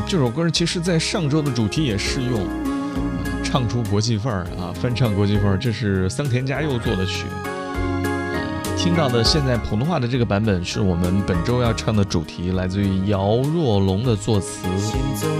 这首歌其实在上周的主题也适用，唱出国际范儿啊，翻唱国际范儿，这是桑田佳佑做的曲。听到的现在普通话的这个版本是我们本周要唱的主题，来自于姚若龙的作词。 行走